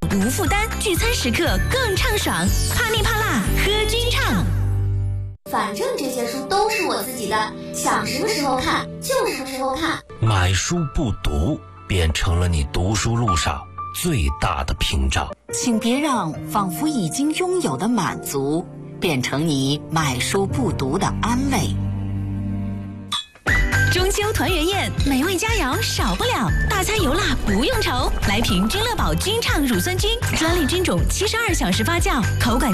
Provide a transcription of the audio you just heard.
无负担，聚餐时刻更畅爽。啪里啪啦，喝君畅。 反正这些书都是我自己的，想什么时候看就什么时候看。 买书不读，变成了你读书路上最大的屏障。 请别让仿佛已经拥有的满足，变成你买书不读的安慰。 中秋团圆宴，美味佳肴少不了，大餐油辣不用愁。来瓶君乐宝君畅乳酸菌，专利菌种72小时发酵，口感